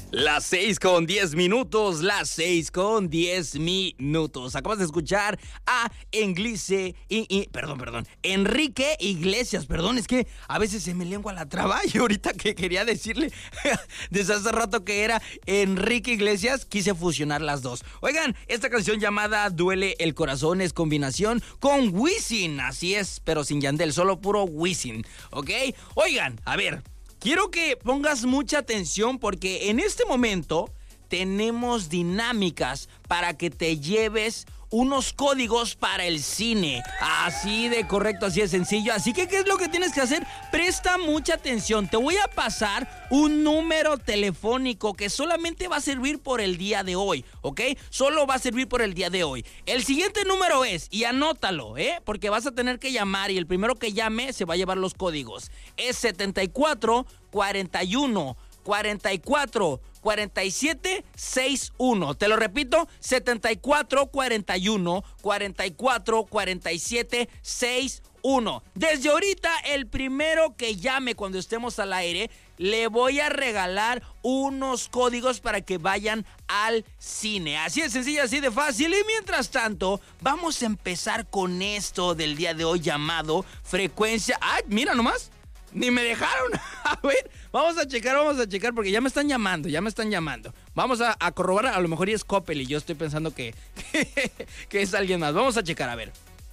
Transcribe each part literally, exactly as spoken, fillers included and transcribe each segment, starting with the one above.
Las seis con diez minutos, las seis con diez minutos. Acabas de escuchar a Englice, y, y, perdón, perdón, Enrique Iglesias, perdón, es que a veces se me lengua la traba y ahorita que quería decirle desde hace rato que era Enrique Iglesias, quise fusionar las dos. Oigan, esta canción llamada Duele el Corazón es combinación con Wisin, así es, pero sin Yandel, solo puro Wisin, ¿ok? Oigan, a ver, quiero que pongas mucha atención porque en este momento tenemos dinámicas para que te lleves unos códigos para el cine. Así de correcto, así de sencillo. Así que, ¿qué es lo que tienes que hacer? Presta mucha atención. Te voy a pasar un número telefónico que solamente va a servir por el día de hoy, ¿ok? Solo va a servir por el día de hoy. El siguiente número es, y anótalo, ¿eh? Porque vas a tener que llamar y el primero que llame se va a llevar los códigos. Es setenta y cuatro, cuarenta y uno, cuarenta y cuatro, cuarenta y siete, sesenta y uno. Te lo repito, setenta y cuatro, cuarenta y uno, cuarenta y cuatro, cuarenta y siete, sesenta y uno. Desde ahorita, el primero que llame cuando estemos al aire, le voy a regalar unos códigos para que vayan al cine. Así de sencillo, así de fácil. Y mientras tanto, vamos a empezar con esto del día de hoy llamado frecuencia. ¡Ay, mira nomás! Ni me dejaron. A ver, vamos a checar, vamos a checar porque ya me están llamando, ya me están llamando. Vamos a, a corroborar, a lo mejor y es Coppel y yo estoy pensando que, que, que es alguien más. Vamos a checar, a ver.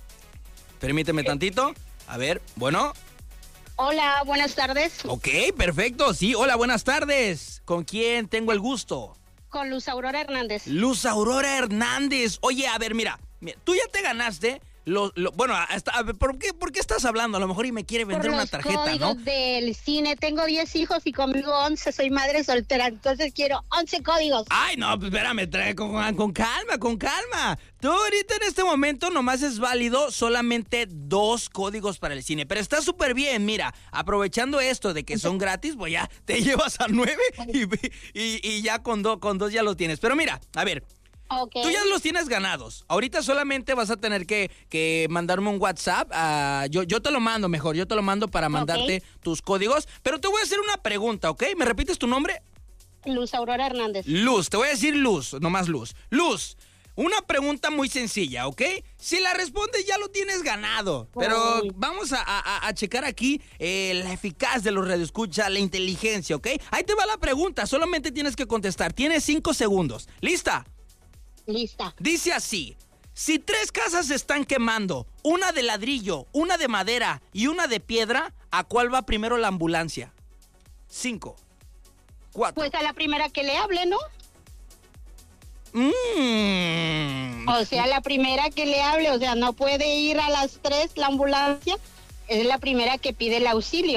Permíteme tantito. A ver, bueno. Hola, buenas tardes. Ok, perfecto, sí. Hola, buenas tardes. ¿Con quién tengo el gusto? Con Luz Aurora Hernández. Luz Aurora Hernández. Oye, a ver, mira, mira tú ya te ganaste. Lo, lo, bueno, hasta, a ver, ¿por qué, ¿por qué estás hablando? A lo mejor y me quiere vender Por una los tarjeta, códigos ¿no? Del cine. Tengo diez hijos y conmigo once. Soy madre soltera, entonces quiero once códigos. Ay, no, pues espérame, trae con, con calma, con calma. Tú ahorita en este momento nomás es válido solamente dos códigos para el cine. Pero está súper bien, mira, aprovechando esto de que son gratis, pues ya te llevas a nueve y, y, y ya con, do, con dos ya lo tienes. Pero mira, a ver. Okay. Tú ya los tienes ganados. Ahorita solamente vas a tener que, que mandarme un WhatsApp. Uh, yo, yo te lo mando mejor. Yo te lo mando para mandarte okay. tus códigos. Pero te voy a hacer una pregunta, ¿ok? ¿Me repites tu nombre? Luz Aurora Hernández. Luz, te voy a decir Luz, nomás Luz. Luz, una pregunta muy sencilla, ¿ok? Si la respondes ya lo tienes ganado. Pero vamos a, a, a checar aquí eh, la eficaz de los radioescuchas, la inteligencia, ¿ok? Ahí te va la pregunta. Solamente tienes que contestar. Tienes cinco segundos. ¿Lista? Lista. Dice así, si tres casas se están quemando, una de ladrillo, una de madera y una de piedra, ¿a cuál va primero la ambulancia? Cinco, cuatro. Pues a la primera que le hable, ¿no? Mm. O sea, la primera que le hable, o sea, no puede ir a las tres la ambulancia, es la primera que pide el auxilio.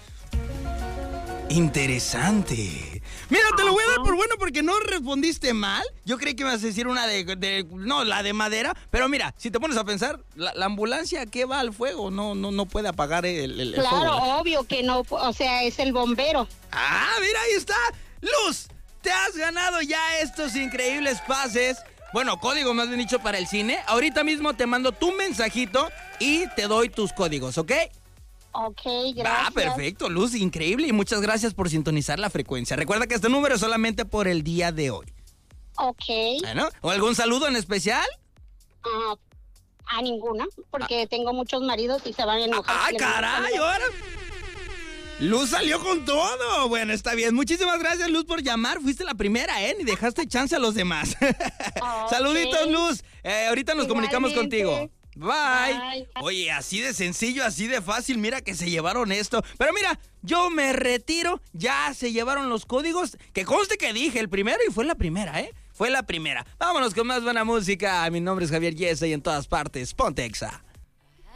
Interesante. Mira, te lo voy a dar por bueno porque no respondiste mal. Yo creí que me ibas a decir una de, de... No, la de madera. Pero mira, si te pones a pensar, la, la ambulancia que va al fuego no, no, no puede apagar el, el, el claro, fuego. Claro, obvio que no, o sea, es el bombero. Ah, mira, ahí está. Luz, te has ganado ya estos increíbles pases. Bueno, código más bien dicho para el cine. Ahorita mismo te mando tu mensajito y te doy tus códigos, ¿ok? Ok, gracias. Ah, perfecto, Luz, increíble. Y muchas gracias por sintonizar la frecuencia. Recuerda que este número es solamente por el día de hoy. Ok. Bueno, ¿o algún saludo en especial? Uh, a ninguna, porque ah. tengo muchos maridos y se van a enojar. ¡Ay, caray! Ahora... Luz salió con todo. Bueno, está bien. Muchísimas gracias, Luz, por llamar. Fuiste la primera, ¿eh? Ni dejaste chance a los demás. Okay. Saluditos, Luz. Eh, ahorita nos Igualmente. comunicamos contigo. Bye. Bye. Oye, así de sencillo, así de fácil, mira que se llevaron esto. Pero mira, yo me retiro, ya se llevaron los códigos. Que conste que dije el primero y fue la primera, ¿eh? Fue la primera. Vámonos con más buena música. Mi nombre es Javier Yesa y en todas partes, ponte Exa.